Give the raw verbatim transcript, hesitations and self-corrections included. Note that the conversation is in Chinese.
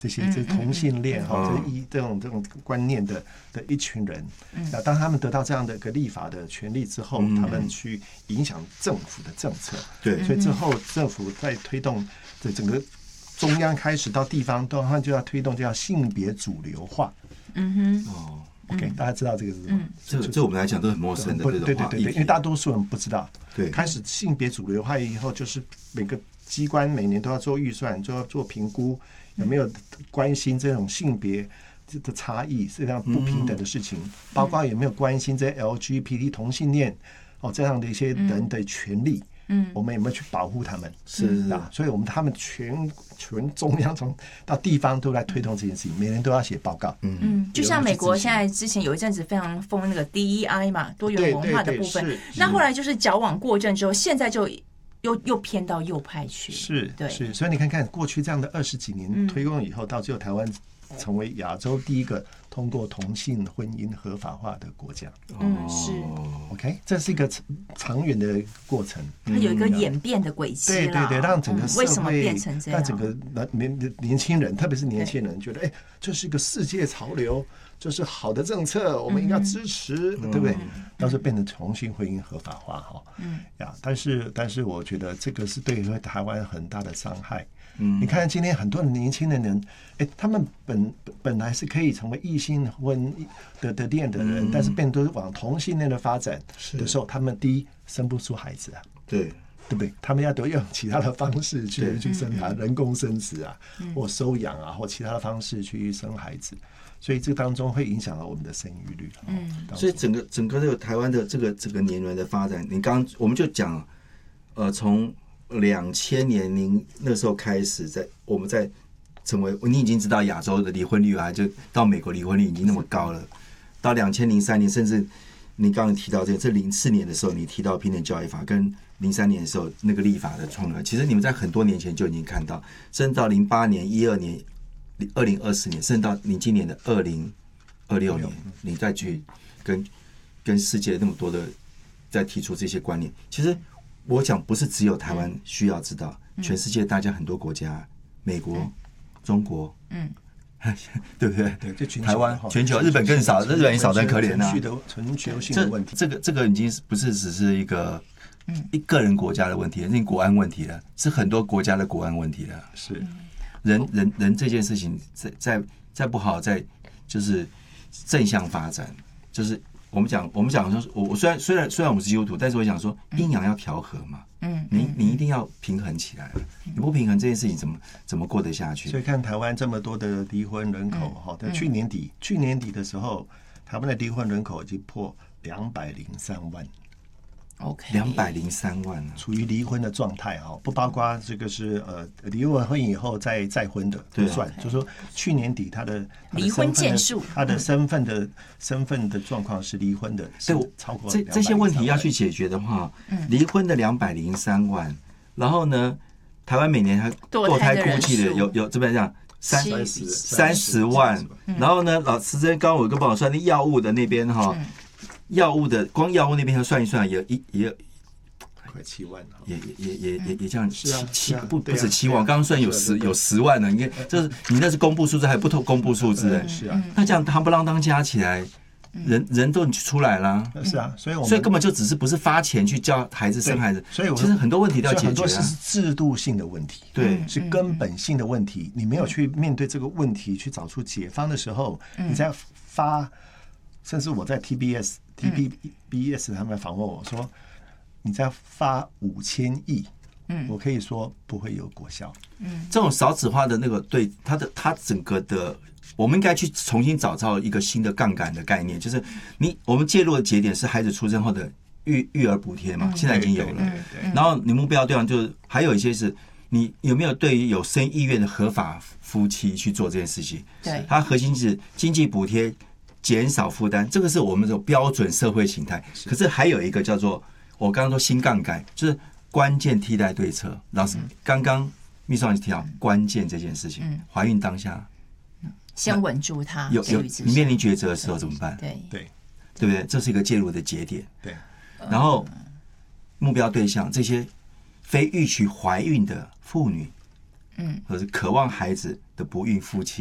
这些这同性恋哈，这一这种这种观念的的一群人，那当他们得到这样的一个立法的权利之后，他们去影响政府的政策， 对， 所以之后政府在推动这整个中央开始到地方，都就要推动叫性别主流化。 嗯哼， 哦 ，OK， 大家知道这个是什么？ 这个对我们来讲都很陌生的这种话， 对对对对，因为大多数人不知道。 对， 开始性别主流化以后，就是每个机关每年都要做预算，就要做评估。有没有关心这种性别的差异，这样不平等的事情？嗯、包括有没有关心这 L G B T 同性恋哦这样的一些人的权利？嗯，我们有没有去保护他们？ 是啊，所以我们他们全全中央从到地方都来推动这件事情，每人都要写报告。 嗯嗯，就像美国现在之前有一阵子非常疯那个 D E I 嘛，多元文化的部分，那后来就是矫枉过正之后，现在就。又又偏到右派去， 是， 对， 是，所以你看看过去这样的二十几年推动以后，到最后台湾成为亚洲第一个通过同性婚姻合法化的国家。 嗯，是 ，OK， 这是一个长远的过程， 它有一个演变的轨迹， 对对对，让整个社会、 嗯、为什么变成这样？ 让整个年年轻人，特别是年轻人，觉得哎，这是一个世界潮流。就是好的政策，我们应该支持，嗯、对不对？到时候变成同性婚姻合法化哈，嗯呀，但是但是我觉得这个是对台湾很大的伤害。嗯，你看今天很多年轻的人，哎，他们本本来是可以成为异性婚的的恋的人，嗯、但是变都往同性恋的发展的时候，他们第一生不出孩子啊， 对。 对不对？他们要都用其他的方式去去生孩，人工生殖啊，或收养啊，或其他的方式去生孩子，所以这当中会影响到我们的生育率。 嗯， 所以整个整个这个台湾的这个这个年轮的发展，你刚我们就讲，呃，从两千年您那时候开始在，在我们在成为你已经知道亚洲的离婚率啊，就到美国离婚率已经那么高了，到两千零三年，甚至你刚刚提到这个，这零四年的时候，你提到平等教育法跟。零三年的时候，那个立法的创立，其实你们在很多年前就已经看到，甚至到零八年、一二年、二零二四年，甚至到你今年的二零二六年，你再去跟跟世界那么多的在提出这些观念。其实我讲不是只有台湾需要知道，嗯、全世界大家很多国家，美国、嗯、中国，嗯，对不对？ 对，就全球台湾、全球，日本更少，日本也少得很可怜啊。 全球性的问题， 这个这个已经不是只是一个。一个人国家的问题，是国安问题了，是很多国家的国安问题了。 是人人人这件事情，再再再不好，再就是正向发展，就是我们讲，我们讲说，我我虽然虽然虽然我们是基督徒，但是我想说，阴阳要调和嘛。嗯，你你一定要平衡起来，你不平衡这件事情怎么怎么过得下去？ 所以看台湾这么多的离婚人口，哈，在去年底去年底的时候，台湾的离婚人口已经破两百零三万。 OK， 两百零三万， 处于离婚的状态哈，不包括这个是呃离完婚以后再再婚的不算，啊、就是说去年底他的离婚件数， 他的身份的、嗯、身份的状况是离婚的， 对， 超过这这些问题要去解决的话，离、嗯、婚的两百零三万，然后呢，台湾每年还堕胎哭泣的有有这边讲三三十万，嗯、然后呢，老师之前刚刚我跟帮我算那药物的那边哈。嗯药物的光药物那边要算一算，也也也快七万了， 也也也也也这样七七不不止七万， 我刚刚算有十有十万了。你看，这是你那是公布数字，还不透公布数字哎。 是啊， 那这样夯不啷当加起来，人人都出来了。 是啊，所以我们所以根本就只是不是发钱去教孩子生孩子， 所以其实很多问题都要解决啊。 很多是制度性的问题， 对， 是根本性的问题。你没有去面对这个问题，去找出解方的时候，你在发。甚至我在 T B S、T B B S 他们访问我说：“你再发五千亿，嗯，我可以说不会有果效。” 嗯，这种少子化的那个，对它的它整个的，我们应该去重新找到一个新的杠杆的概念，就是你我们介入的节点是孩子出生后的育育儿补贴嘛，嗯、现在已经有了。然后你目标对象就是还有一些是你有没有对于有生意愿的合法夫妻去做这件事情？ 对， 它核心是经济补贴。减少负担，这个是我们的标准社会形态。可是还有一个叫做我刚刚说新杠杆，就是关键替代对策。老师刚刚秘书长提到关键这件事情，嗯、怀孕当下， 先稳住它。 有有你面临抉择的时候怎么办？ 对对对不对？这是一个介入的节点。 对， 然后目标对象这些非预期怀孕的妇女，嗯，或者是渴望孩子的不孕夫妻。